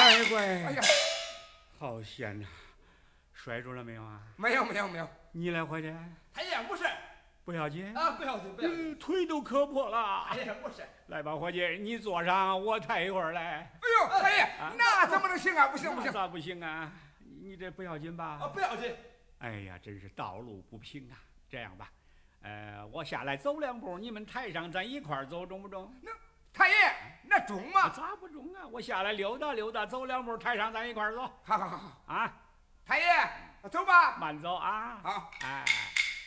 乖乖， 哎呀， 好险呐！摔着了没有啊？ 没有没有没有， 你来伙计， 太爷不是不要紧啊，不要紧不要紧， 腿都磕破了。 太爷不是。 来吧，伙计，你坐上，我抬一会儿来。 哎呦，太爷，那怎么能行啊？不行不行， 咋不行啊？你这不要紧吧？ 啊，不要紧。 哎呀，真是道路不平啊！这样吧，我下来走2步，你们抬上，咱一块儿走，中不中？ 那太爷那中吗？ 咋不中啊？我下来溜达溜达，走2步，抬上，咱一块儿走。 好好好好啊， 太爷走吧。 慢走啊。 好， 哎。